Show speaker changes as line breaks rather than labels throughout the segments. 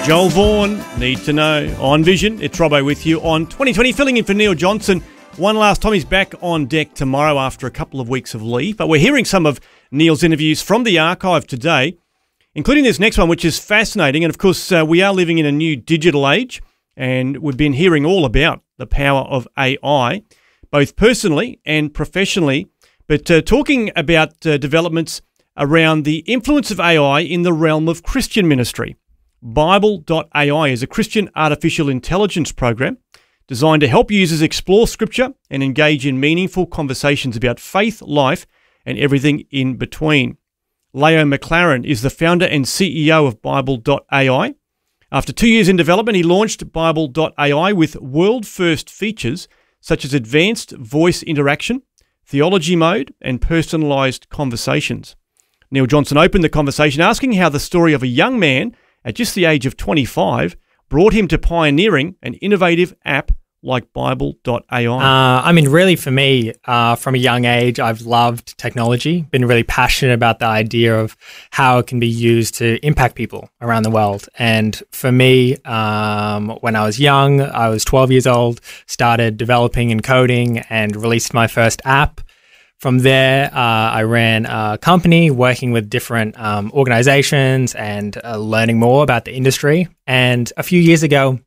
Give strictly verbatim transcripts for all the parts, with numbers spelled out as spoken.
Joel Vaughan, Need to Know. On Vision, it's Robbo with you on twenty twenty, filling in for Neil Johnson. One last time, he's back on deck tomorrow after a couple of weeks of leave. But we're hearing some of Neil's interviews from the archive today, including this next one, which is fascinating. And of course, uh, we are living in a new digital age, and we've been hearing all about the power of A I, both personally and professionally. But uh, talking about uh, developments around the influence of A I in the realm of Christian ministry. Bible dot A I is a Christian artificial intelligence program designed to help users explore Scripture and engage in meaningful conversations about faith, life, and everything in between. Leo McLaren is the founder and C E O of Bible dot A I. After two years in development, he launched Bible dot A I with world-first features such as advanced voice interaction, theology mode, and personalised conversations. Neil Johnson opened the conversation asking how the story of a young man at just the age of twenty-five, brought him to pioneering an innovative app like Bible dot A I.
Uh, I mean, really for me, uh, from a young age, I've loved technology, been really passionate about the idea of how it can be used to impact people around the world. And for me, um, when I was young, I was twelve years old, started developing and coding and released my first app. From there, uh, I ran a company working with different um, organizations and uh, learning more about the industry. And a few years ago,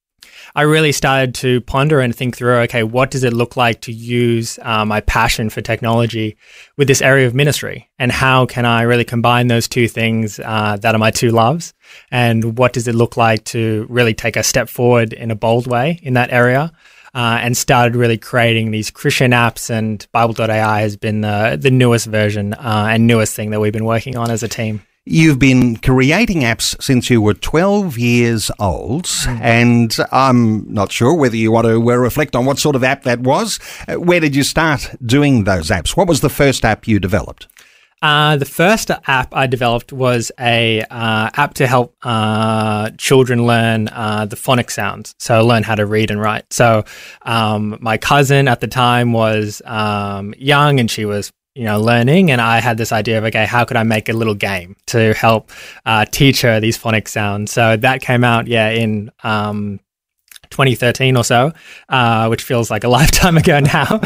I really started to ponder and think through, okay, what does it look like to use uh, my passion for technology with this area of ministry? And how can I really combine those two things uh, that are my two loves? And what does it look like to really take a step forward in a bold way in that area? Uh, and started really creating these Christian apps, and Bible dot A I has been the, the newest version uh, and newest thing that we've been working on as a team.
You've been creating apps since you were twelve years old, mm. and I'm not sure whether you want to uh, reflect on what sort of app that was. Uh, where did you start doing those apps? What was the first app you developed?
Uh, the first app I developed was a uh, app to help uh, children learn uh, the phonic sounds, so learn how to read and write. So um, my cousin at the time was um, young, and she was you know learning, and I had this idea of, okay, how could I make a little game to help uh, teach her these phonic sounds? So that came out, yeah, in um, twenty thirteen or so, uh, which feels like a lifetime ago now.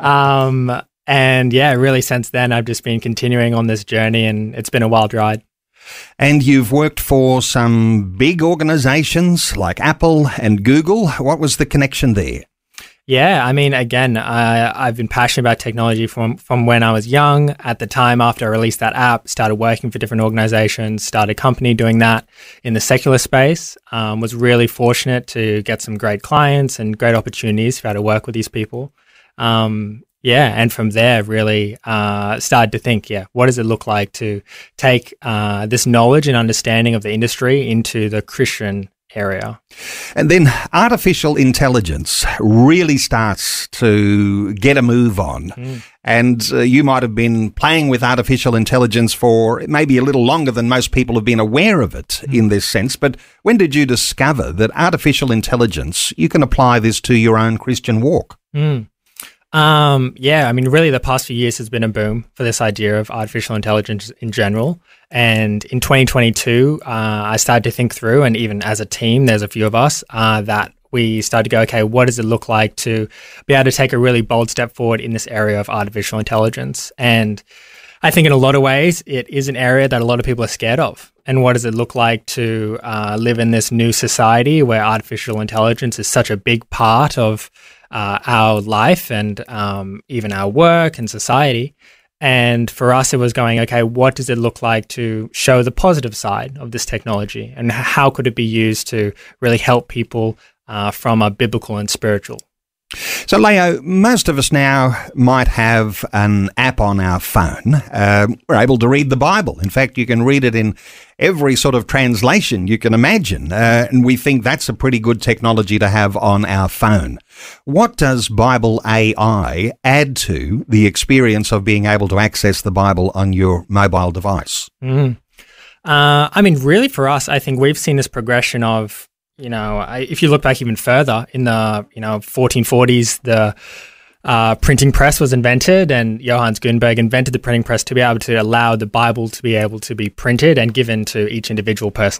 um, And yeah, really since then, I've just been continuing on this journey, and it's been a wild ride.
And you've worked for some big organizations like Apple and Google. What was the connection there?
Yeah, I mean, again, uh, I've been passionate about technology from, from when I was young. At the time after I released that app, started working for different organizations, started a company doing that in the secular space. Um, was really fortunate to get some great clients and great opportunities to be able to work with these people. Um, Yeah, and from there, really uh, started to think, yeah, what does it look like to take uh, this knowledge and understanding of the industry into the Christian area?
And then artificial intelligence really starts to get a move on. Mm. And uh, you might have been playing with artificial intelligence for maybe a little longer than most people have been aware of it mm. in this sense. But when did you discover that artificial intelligence, you can apply this to your own Christian walk?
Mm. Um, yeah, I mean, really the past few years has been a boom for this idea of artificial intelligence in general. And in twenty twenty-two, uh, I started to think through, and even as a team, there's a few of us, uh, that we started to go, okay, what does it look like to be able to take a really bold step forward in this area of artificial intelligence? And I think in a lot of ways, it is an area that a lot of people are scared of. And what does it look like to uh, live in this new society where artificial intelligence is such a big part of Uh, our life and um, even our work and society? And for us, it was going, okay, what does it look like to show the positive side of this technology, and how could it be used to really help people uh, from a biblical and spiritual?
So, Leo, most of us now might have an app on our phone. Uh, we're able to read the Bible. In fact, you can read it in every sort of translation you can imagine. Uh, and we think that's a pretty good technology to have on our phone. What does Bible A I add to the experience of being able to access the Bible on your mobile device?
Mm. Uh, I mean, really for us, I think we've seen this progression of, you know, I, if you look back even further in the, you know, fourteen forties, the uh, printing press was invented, and Johannes Gutenberg invented the printing press to be able to allow the Bible to be able to be printed and given to each individual personally.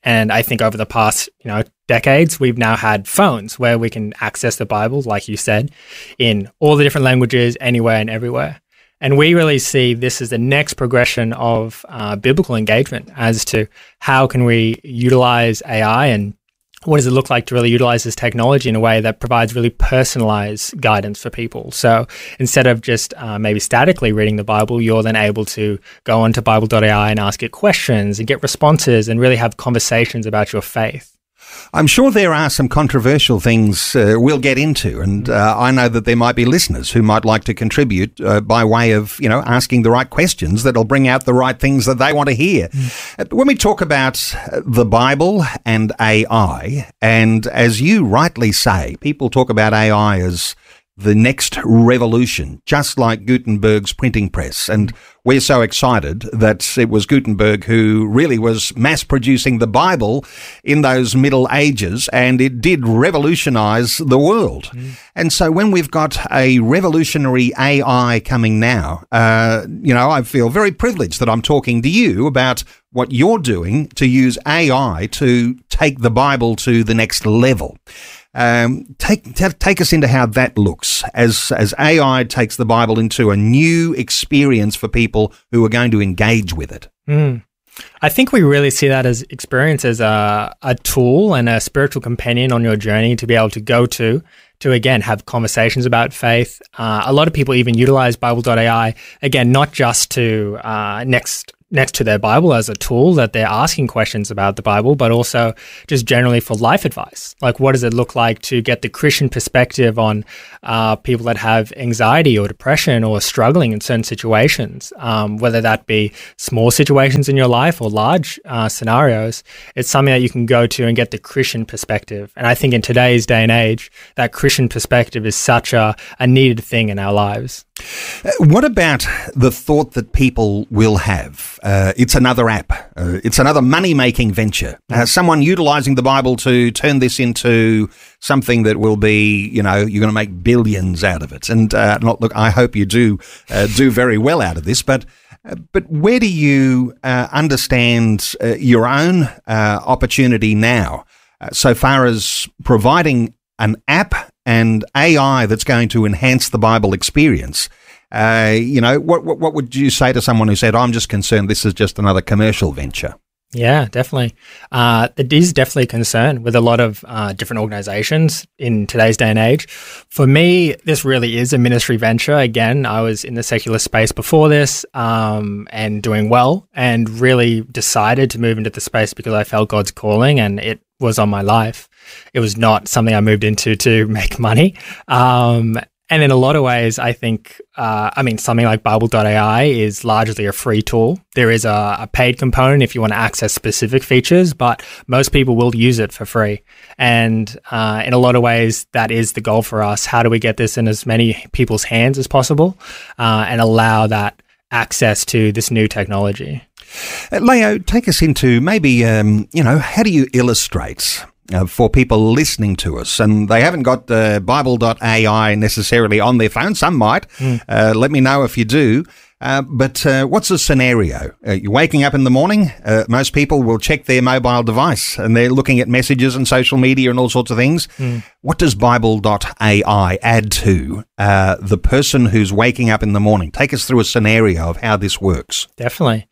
And I think over the past, you know, decades, we've now had phones where we can access the Bible, like you said, in all the different languages, anywhere and everywhere. And we really see this as the next progression of uh, biblical engagement as to how can we utilize A I and what does it look like to really utilize this technology in a way that provides really personalized guidance for people? So instead of just uh, maybe statically reading the Bible, you're then able to go onto Bible dot A I and ask it questions and get responses and really have conversations about your faith.
I'm sure there are some controversial things uh, we'll get into, and uh, I know that there might be listeners who might like to contribute uh, by way of, you know, asking the right questions that'll bring out the right things that they want to hear. Mm. When we talk about the Bible and A I, and as you rightly say, people talk about A I as the next revolution, just like Gutenberg's printing press. And we're so excited that it was Gutenberg who really was mass producing the Bible in those Middle Ages, and it did revolutionize the world. Mm. And so when we've got a revolutionary A I coming now, uh, you know, I feel very privileged that I'm talking to you about what you're doing to use A I to take the Bible to the next level. Um, take t- take us into how that looks as as A I takes the Bible into a new experience for people who are going to engage with it.
Mm. I think we really see that as experience as a, a tool and a spiritual companion on your journey to be able to go to, to again, have conversations about faith. Uh, a lot of people even utilize Bible dot A I, again, not just to uh, next next to their Bible as a tool that they're asking questions about the Bible, but also just generally for life advice. Like, what does it look like to get the Christian perspective on uh, people that have anxiety or depression or struggling in certain situations, um, whether that be small situations in your life or large uh, scenarios. It's something that you can go to and get the Christian perspective. And I think in today's day and age, that Christian perspective is such a, a needed thing in our lives.
Uh, what about the thought that people will have? Uh, it's another app. Uh, it's another money-making venture. Uh, someone utilizing the Bible to turn this into something that will be, you know, you're going to make billions out of it. And uh, not look, I hope you do uh, do very well out of this. But uh, but where do you uh, understand uh, your own uh, opportunity now, uh, so far as providing an app and A I that's going to enhance the Bible experience? Uh, you know, what, what what would you say to someone who said, I'm just concerned this is just another commercial venture?
Yeah, definitely. Uh, it is definitely a concern with a lot of uh, different organizations in today's day and age. For me, this really is a ministry venture. Again, I was in the secular space before this um, and doing well, and really decided to move into the space because I felt God's calling and it was on my life. It was not something I moved into to make money. Um, and in a lot of ways, I think, uh, I mean, something like Bible dot A I is largely a free tool. There is a, a paid component if you want to access specific features, but most people will use it for free. And uh, in a lot of ways, that is the goal for us. How do we get this in as many people's hands as possible uh, and allow that access to this new technology?
Uh, Leo, take us into maybe, um, you know, how do you illustrate uh, for people listening to us, and they haven't got uh, Bible dot A I necessarily on their phone, some might, mm. uh, let me know if you do, uh, but uh, what's the scenario? Uh, you're waking up in the morning, uh, most people will check their mobile device, and they're looking at messages and social media and all sorts of things. Mm. What does Bible dot A I add to uh, the person who's waking up in the morning? Take us through a scenario of how this works.
Definitely.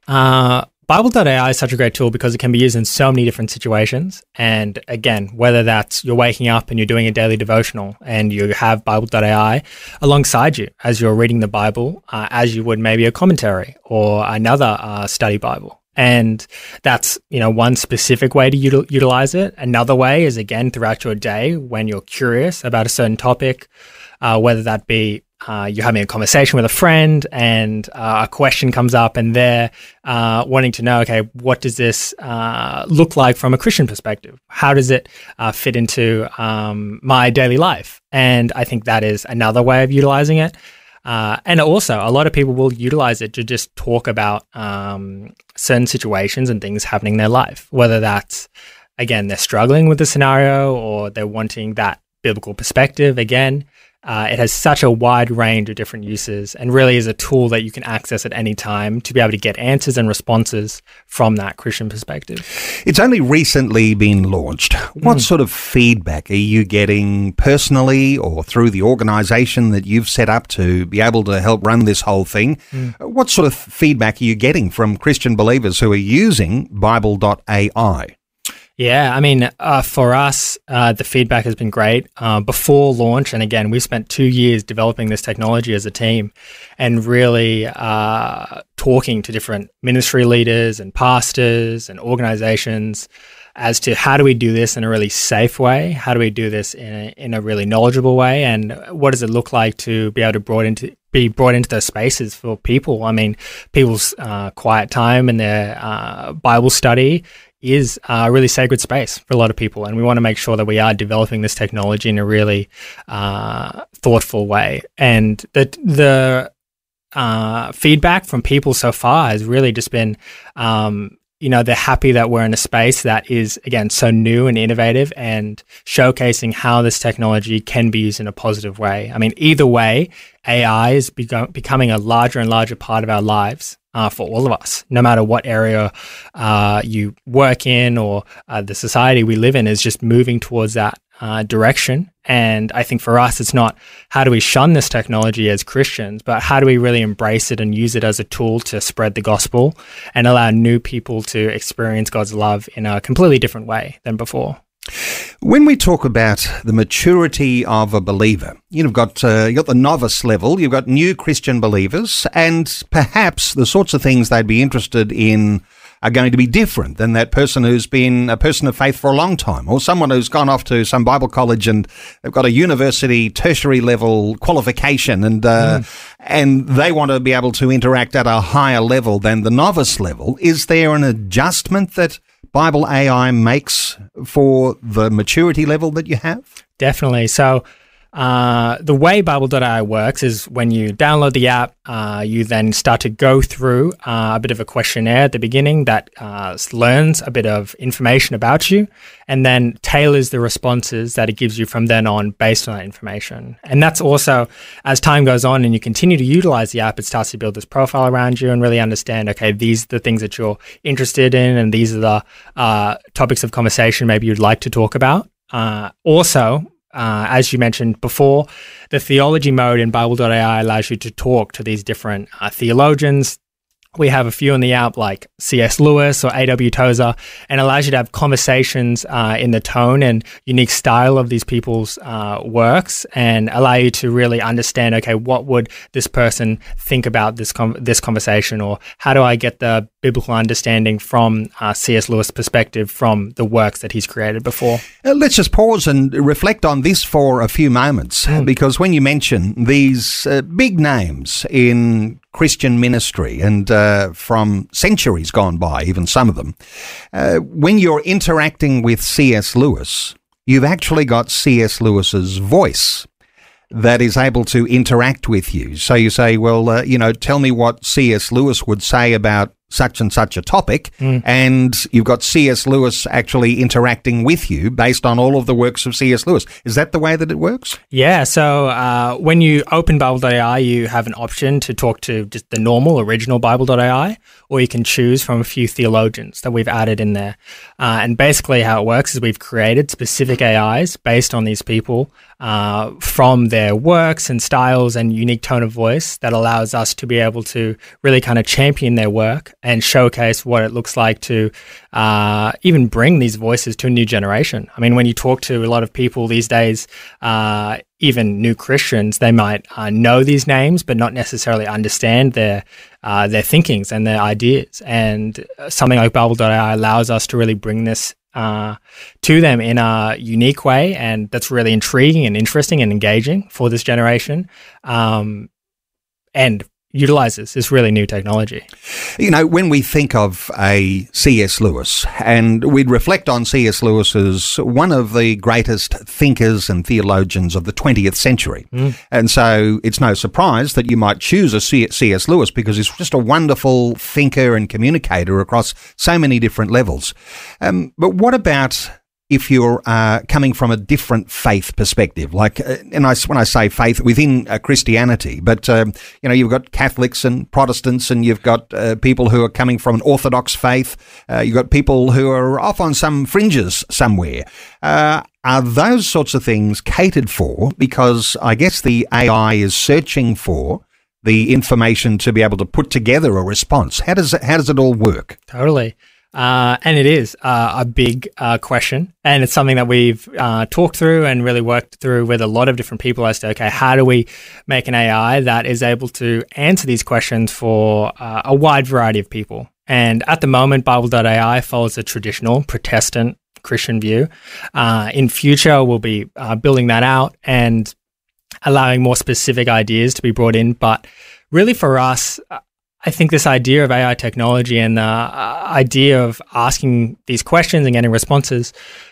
Uh, Bible dot A I is such a great tool because it can be used in so many different situations. And again, whether that's you're waking up and you're doing a daily devotional and you have Bible dot A I alongside you as you're reading the Bible, uh, as you would maybe a commentary or another uh, study Bible. And that's, you know, one specific way to util- utilize it. Another way is, again, throughout your day when you're curious about a certain topic, uh, whether that be Uh, you're having a conversation with a friend and uh, a question comes up and they're uh, wanting to know, okay, what does this uh, look like from a Christian perspective? How does it uh, fit into um, my daily life? And I think that is another way of utilizing it. Uh, and also, a lot of people will utilize it to just talk about um, certain situations and things happening in their life, whether that's, again, they're struggling with the scenario or they're wanting that biblical perspective again. uh, it has such a wide range of different uses and really is a tool that you can access at any time to be able to get answers and responses from that Christian perspective.
It's only recently been launched. What mm. sort of feedback are you getting personally or through the organisation that you've set up to be able to help run this whole thing? Mm. What sort of feedback are you getting from Christian believers who are using Bible dot A I?
Yeah, I mean, uh, for us, uh, the feedback has been great. Uh, before launch, and again, we spent two years developing this technology as a team and really uh, talking to different ministry leaders and pastors and organizations as to how do we do this in a really safe way? How do we do this in a, in a really knowledgeable way? And what does it look like to be able to brought into be brought into those spaces for people? I mean, people's uh, quiet time and their uh, Bible study is a really sacred space for a lot of people, and we want to make sure that we are developing this technology in a really uh, thoughtful way. And the the uh, feedback from people so far has really just been, um, you know, they're happy that we're in a space that is, again, so new and innovative and showcasing how this technology can be used in a positive way. I mean, either way, A I is be- becoming a larger and larger part of our lives. Uh, for all of us, no matter what area uh, you work in or uh, the society we live in is just moving towards that uh, direction. And I think for us, it's not how do we shun this technology as Christians, but how do we really embrace it and use it as a tool to spread the gospel and allow new people to experience God's love in a completely different way than before.
When we talk about the maturity of a believer, you've got uh, you've got the novice level, you've got new Christian believers, and perhaps the sorts of things they'd be interested in are going to be different than that person who's been a person of faith for a long time, or someone who's gone off to some Bible college and they've got a university tertiary level qualification, and uh, mm. and they want to be able to interact at a higher level than the novice level. Is there an adjustment that Bible A I makes for the maturity level that you have?
Definitely. So uh, the way Bible dot A I works is when you download the app, uh, you then start to go through uh, a bit of a questionnaire at the beginning that uh, learns a bit of information about you and then tailors the responses that it gives you from then on based on that information. And that's also, as time goes on and you continue to utilize the app, it starts to build this profile around you and really understand, okay, these are the things that you're interested in and these are the uh, topics of conversation maybe you'd like to talk about. Uh, also, Uh, as you mentioned before, the theology mode in Bible dot A I allows you to talk to these different uh, theologians. We have a few in the app like C S Lewis or A W Tozer, and allows you to have conversations uh, in the tone and unique style of these people's uh, works, and allow you to really understand, okay, what would this person think about this com- this conversation, or how do I get the biblical understanding from uh, C S Lewis' perspective from the works that he's created before.
Uh, let's just pause and reflect on this for a few moments, mm. because when you mention these uh, big names in Christian ministry and uh, from centuries gone by, even some of them, uh, when you're interacting with C S Lewis, you've actually got C S Lewis's voice that is able to interact with you. So you say, well, uh, you know, tell me what C S Lewis would say about such and such a topic, mm. and you've got C S Lewis actually interacting with you based on all of the works of C S Lewis. Is that the way that it works?
Yeah, so uh, when you open Bible dot A I, you have an option to talk to just the normal, original Bible dot A I, or you can choose from a few theologians that we've added in there. Uh, and basically how it works is we've created specific A Is based on these people uh, from their works and styles and unique tone of voice that allows us to be able to really kind of champion their work and showcase what it looks like to uh, even bring these voices to a new generation. I mean, when you talk to a lot of people these days, uh, even new Christians, they might uh, know these names, but not necessarily understand their uh, their thinkings and their ideas. And something like Bible dot A I allows us to really bring this uh, to them in a unique way, and that's really intriguing and interesting and engaging for this generation. Um, and utilizes this really new technology.
You know, when we think of a C S Lewis, and we'd reflect on C S Lewis as one of the greatest thinkers and theologians of the twentieth century. Mm. And so it's no surprise that you might choose a C S Lewis because he's just a wonderful thinker and communicator across so many different levels. Um, but what about if you're uh, coming from a different faith perspective, like, uh, and I, when I say faith within uh, Christianity, but, um, you know, you've got Catholics and Protestants, and you've got uh, people who are coming from an Orthodox faith. Uh, you've got people who are off on some fringes somewhere. Uh, are those sorts of things catered for? Because I guess the A I is searching for the information to be able to put together a response. How does it, how does it all work?
Totally. Uh, and it is uh, a big uh, question, and it's something that we've uh, talked through and really worked through with a lot of different people as to, okay, how do we make an A I that is able to answer these questions for uh, a wide variety of people? And at the moment, Bible dot A I follows a traditional Protestant Christian view. Uh, in future, we'll be uh, building that out and allowing more specific ideas to be brought in. But really for us, I think this idea of A I technology and the uh, idea of asking these questions and getting responses,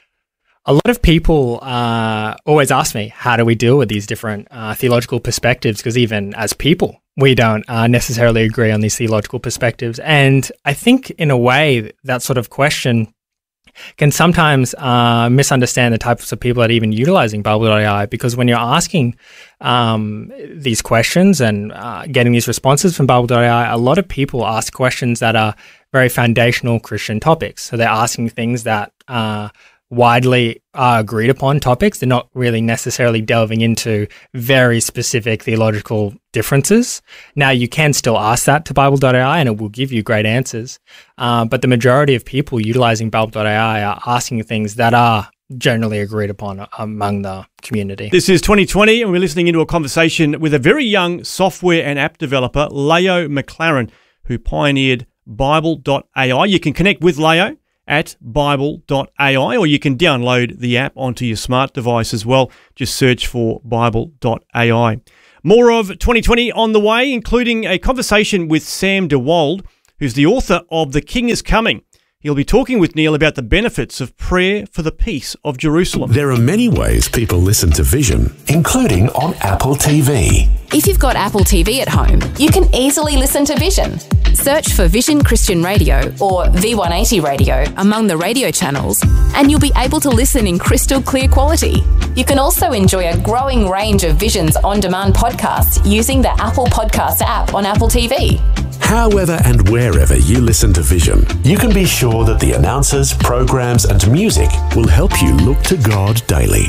a lot of people uh, always ask me, how do we deal with these different uh, theological perspectives? Because even as people, we don't uh, necessarily agree on these theological perspectives. And I think in a way, that sort of question can sometimes uh, misunderstand the types of people that are even utilizing Bible dot A I, because when you're asking um, these questions and uh, getting these responses from Bible dot A I, a lot of people ask questions that are very foundational Christian topics. So they're asking things that uh, widely are agreed upon topics. They're not really necessarily delving into very specific theological differences. Now, you can still ask that to Bible dot A I and it will give you great answers. Uh, but the majority of people utilizing Bible dot A I are asking things that are generally agreed upon among the community.
This is twenty twenty, and we're listening into a conversation with a very young software and app developer, Leo McLaren, who pioneered Bible dot A I. You can connect with Leo at Bible dot A I, or you can download the app onto your smart device as well. Just search for Bible dot A I. More of twenty twenty on the way, including a conversation with Sam DeWald, who's the author of The King is Coming. He'll be talking with Neil about the benefits of prayer for the peace of Jerusalem.
There are many ways people listen to Vision, including on Apple T V.
If you've got Apple T V at home, you can easily listen to Vision. Search for Vision Christian Radio or V one eighty Radio among the radio channels, and you'll be able to listen in crystal clear quality. You can also enjoy a growing range of Vision's on-demand podcasts using the Apple Podcasts app on Apple T V.
However and wherever you listen to Vision, you can be sure that the announcers, programs and music will help you look to God daily.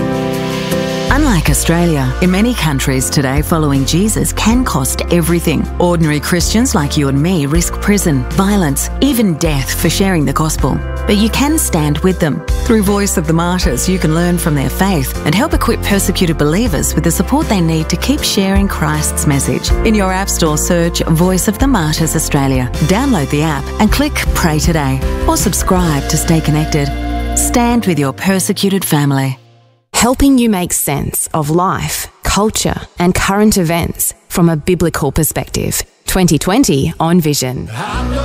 Unlike Australia, in many countries today, following Jesus can cost everything. Ordinary Christians like you and me risk prison, violence, even death for sharing the gospel. But you can stand with them. Through Voice of the Martyrs, you can learn from their faith and help equip persecuted believers with the support they need to keep sharing Christ's message. In your App Store, search Voice of the Martyrs Australia. Download the app and click Pray Today, or subscribe to stay connected. Stand with your persecuted family.
Helping you make sense of life, culture, and current events from a biblical perspective. twenty twenty on Vision.